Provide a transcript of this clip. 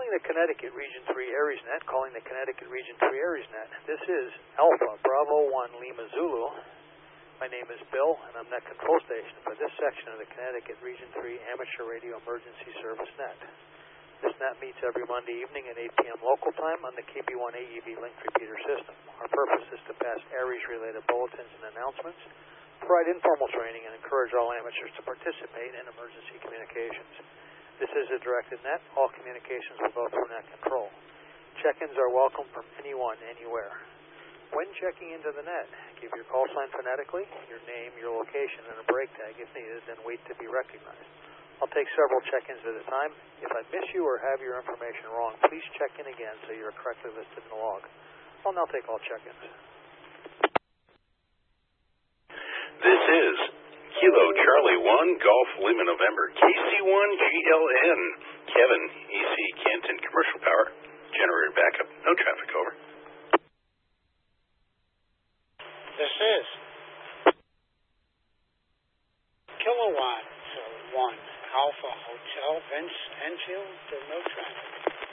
the Connecticut Region 3 AresNet, calling the Connecticut Region 3 AresNet. This is Alpha Bravo 1 Lima Zulu. My name is Bill, and I'm Net Control Station for this section of the Connecticut Region 3 Amateur Radio Emergency Service Net. This net meets every Monday evening at 8 p.m. local time on the KB1 AEV link repeater system. Our purpose is to pass ARES-related bulletins and announcements, provide informal training, and encourage all amateurs to participate in emergency communications. This is a directed net. All communications will go through net control. Check-ins are welcome from anyone, anywhere. When checking into the net, give your call sign phonetically, your name, your location, and a break tag if needed, then wait to be recognized. I'll take several check-ins at a time. If I miss you or have your information wrong, please check in again so you're correctly listed in the log. I'll now take all check-ins. This is Kilo Charlie 1 Golf Lima November KC1 GLN Kevin EC Canton Commercial Power Generator Backup. No traffic, over. This is Kilowatt 1 Alpha Hotel Vince Enfield. No traffic.